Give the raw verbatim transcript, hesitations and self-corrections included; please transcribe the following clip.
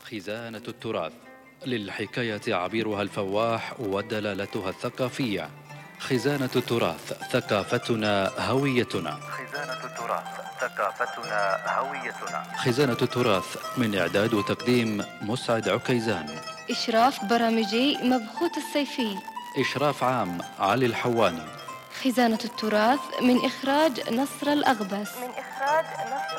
خزانة التراث، للحكاية عبيرها الفواح ودلالتها الثقافية. خزانة التراث، ثقافتنا هويتنا. خزانة التراث، ثقافتنا هويتنا. خزانة التراث، من إعداد وتقديم مسعد عكيزان. إشراف برامجي مبخوت الصيفي. إشراف عام علي الحواني. خزانة التراث من إخراج نصر الأغبس. من إخراج